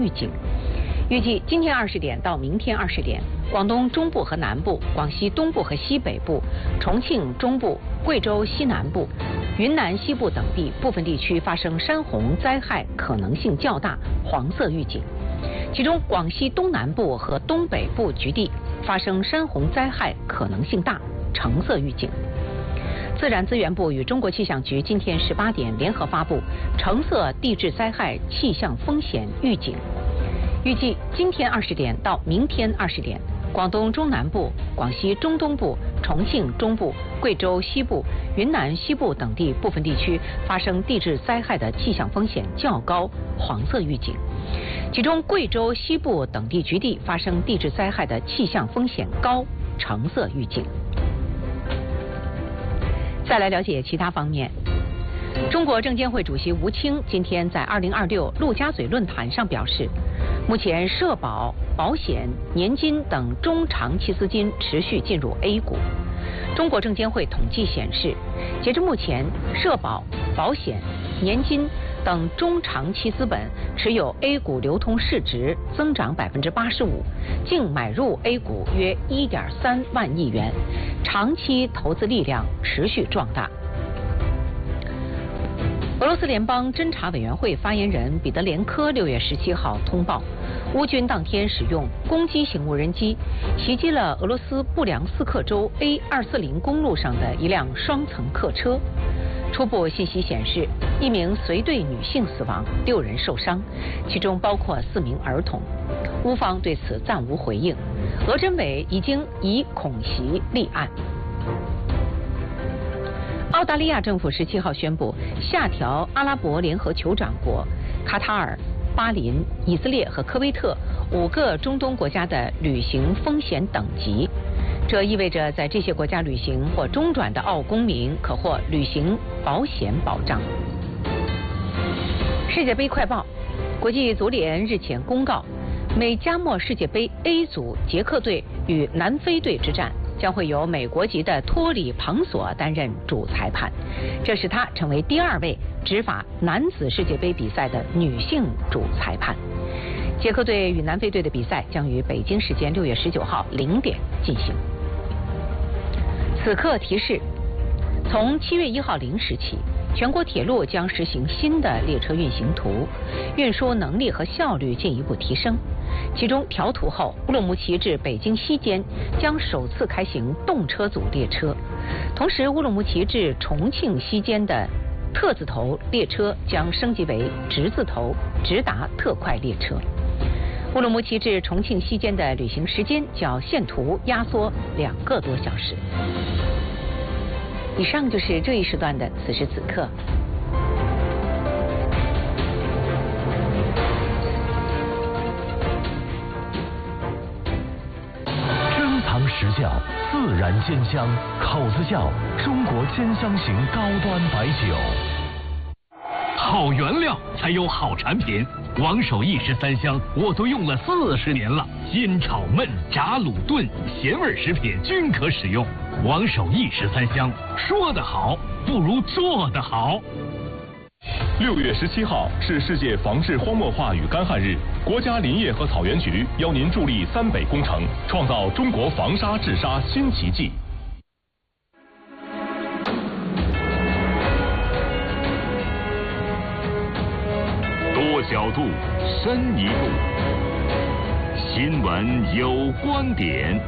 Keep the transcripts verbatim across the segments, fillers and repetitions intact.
预警。预计今天二十点到明天二十点，广东中部和南部、广西东部和西北部、重庆中部、贵州西南部、云南西部等地部分地区发生山洪灾害可能性较大，黄色预警。其中广西东南部和东北部局地发生山洪灾害可能性大，橙色预警。自然资源部与中国气象局今天十八点联合发布橙色地质灾害气象风险预警。预计今天二十点到明天二十点，广东中南部、广西中东部、重庆中部、贵州西部、云南西部等地部分地区发生地质灾害的气象风险较高，黄色预警。其中贵州西部等地局地发生地质灾害的气象风险高，橙色预警。再来了解其他方面。中国证监会主席吴清今天在二零二六陆家嘴论坛上表示，目前社保、保险、年金等中长期资金持续进入 A 股。中国证监会统计显示，截至目前，社保、保险、年金等中长期资本持有 A 股流通市值增长百分之八十五，净买入 A 股约一点三万亿元，长期投资力量持续壮大。俄罗斯联邦侦察委员会发言人彼得连科六月十七号通报，乌军当天使用攻击型无人机袭击了俄罗斯布良斯克州 A 二四零公路上的一辆双层客车。初步信息显示，一名随队女性死亡，六人受伤，其中包括四名儿童。乌方对此暂无回应，俄侦委已经以恐袭立案。澳大利亚政府十七号宣布下调阿拉伯联合酋长国、卡塔尔、巴林、以色列和科威特五个中东国家的旅行风险等级。这意味着在这些国家旅行或中转的澳公民可获旅行保险保障。世界杯快报：国际足联日前公告，美加墨世界杯 A 组捷克队与南非队之战将会由美国籍的托里庞索担任主裁判，这使他成为第二位执法男子世界杯比赛的女性主裁判。捷克队与南非队的比赛将于北京时间六月十九号零点进行。此刻提示：从七月一号零时起，全国铁路将实行新的列车运行图，运输能力和效率进一步提升。其中调图后，乌鲁木齐至北京西间将首次开行动车组列车，同时乌鲁木齐至重庆西间的特字头列车将升级为直字头直达特快列车。乌鲁木齐至重庆西间的旅行时间较现图压缩两个多小时。以上就是这一时段的此时此刻。 珍藏实窖，自然鲜香，口子窖，中国鲜香型高端白酒。 好原料才有好产品，王守义十三香我都用了四十年了，煎炒焖炸卤炖咸味食品均可使用。王守义十三香，说得好不如做得好。 六月十七号是世界防治荒漠化与干旱日，国家林业和草原局邀您助力三北工程，创造中国防沙治沙新奇迹。 多角度，深一步，新闻有观点。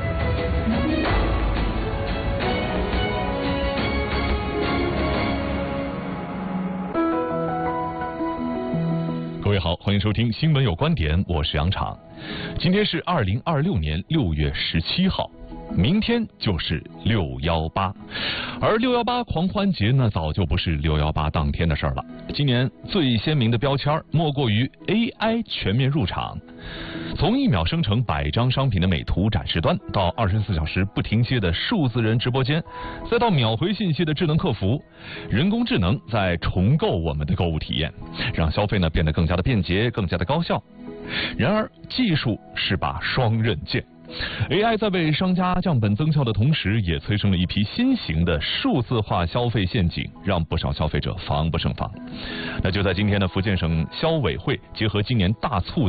各位好，欢迎收听新闻有观点，我是杨昶。今天是二零二六年六月十七号，明天就是六幺八，而六幺八狂欢节呢，早就不是六幺八当天的事儿了。今年最鲜明的标签莫过于 A I 全面入场。从一秒生成百张商品的美图展示端，到二十四小时不停歇的数字人直播间，再到秒回信息的智能客服，人工智能在重构我们的购物体验，让消费呢变得更加的便捷，更加的高效。然而，技术是把双刃剑。A I 在为商家降本增效的同时，也催生了一批新型的数字化消费陷阱，让不少消费者防不胜防。那就在今天的福建省消委会结合今年大促